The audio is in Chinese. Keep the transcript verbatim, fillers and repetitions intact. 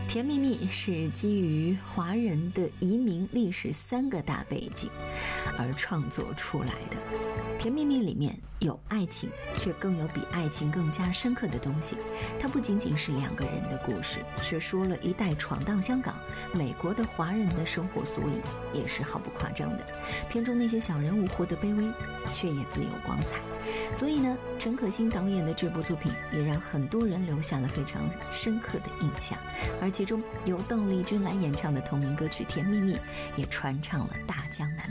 甜蜜蜜是基于华人的移民历史三个大背景而创作出来的。甜蜜蜜里面有爱情，却更有比爱情更加深刻的东西。它不仅仅是两个人的故事，却说了一代闯荡香港、美国的华人的生活缩影，也是毫不夸张的。片中那些小人物活得卑微，却也自有光彩。所以呢，陈可辛导演的这部作品也让很多人留下了非常深刻的印象。而其中由邓丽君来演唱的同名歌曲《甜蜜蜜》，也传唱了大江南